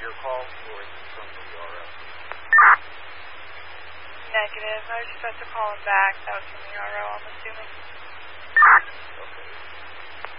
your call, or is it from the RO? Negative. I was supposed to call him back. That was from the RO, I'm assuming. Okay.